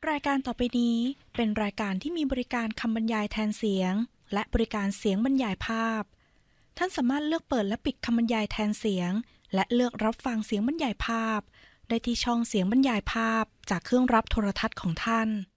รายการต่อไปนี้เป็นรายการที่มีบริการคำบรรยายแทนเสียงและบริการเสียงบรรยายภาพท่านสามารถเลือกเปิดและปิดคำบรรยายแทนเสียงและเลือกรับฟังเสียงบรรยายภาพได้ที่ช่องเสียงบรรยายภาพจากเครื่องรับโทรทัศน์ของท่าน